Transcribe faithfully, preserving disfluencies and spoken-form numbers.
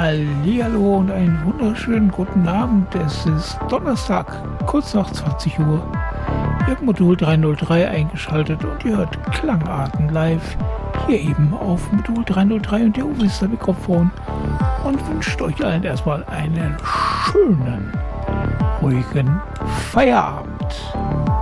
Hallihallo und einen wunderschönen guten Abend. Es ist Donnerstag, kurz nach zwanzig Uhr. Ihr habt Modul dreihundertdrei eingeschaltet und ihr hört Klangarten live hier eben auf Modul dreihundertdrei und der Uwe ist am Mikrofon und wünscht euch allen erstmal einen schönen, ruhigen Feierabend.